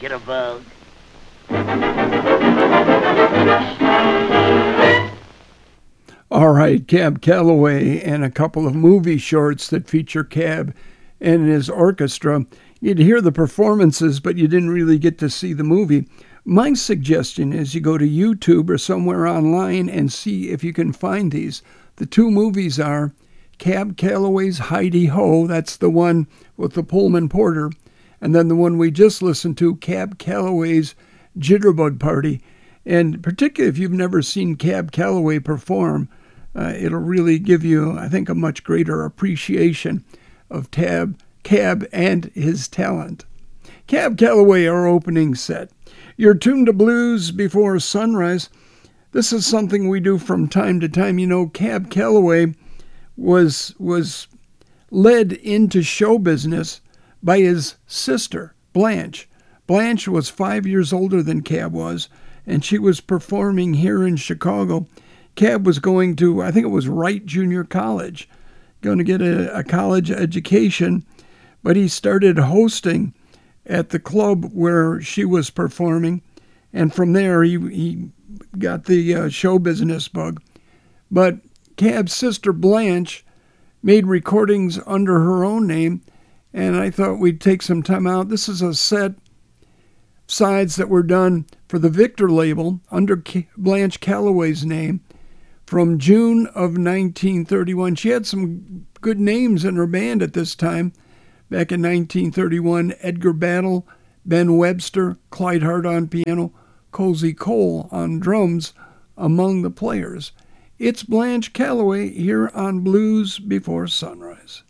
Jitterbug. All right, Cab Calloway and a couple of movie shorts that feature Cab and his orchestra. You'd hear the performances, but you didn't really get to see the movie. My suggestion is you go to YouTube or somewhere online and see if you can find these. The two movies are Cab Calloway's Heidi Ho, that's the one with the Pullman Porter, and then the one we just listened to, Cab Calloway's Jitterbug Party. And particularly if you've never seen Cab Calloway perform, it'll really give you, I think, a much greater appreciation of Cab and his talent. Cab Calloway, our opening set. You're tuned to Blues Before Sunrise. This is something we do from time to time. You know, Cab Calloway was led into show business by his sister, Blanche. Blanche was 5 years older than Cab was, and she was performing here in Chicago. Cab was going to, I think it was Wright Junior College, going to get a college education, but he started hosting at the club where she was performing, and from there he got the show business bug. But Cab's sister Blanche made recordings under her own name, and I thought we'd take some time out. This is a set sides that were done for the Victor label under Blanche Calloway's name from June of 1931. She had some good names in her band at this time. Back in 1931, Edgar Battle, Ben Webster, Clyde Hart on piano, Cozy Cole on drums, among the players. It's Blanche Calloway here on Blues Before Sunrise.